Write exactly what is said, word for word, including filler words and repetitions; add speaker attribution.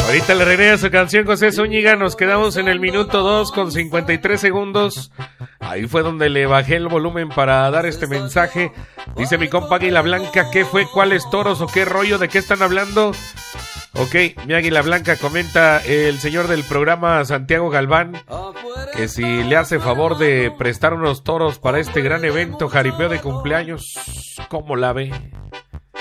Speaker 1: Ahorita le regresa su canción José Zúñiga. Nos quedamos en el minuto dos con cincuenta y tres segundos. Ahí fue donde le bajé el volumen para dar este mensaje. Dice mi compa Águila Blanca, ¿qué fue? ¿Cuáles toros o qué rollo? ¿De qué están hablando? Ok, mi Águila Blanca, comenta el señor del programa Santiago Galván que si le hace favor de prestar unos toros para este gran evento jaripeo de cumpleaños, ¿cómo la ve?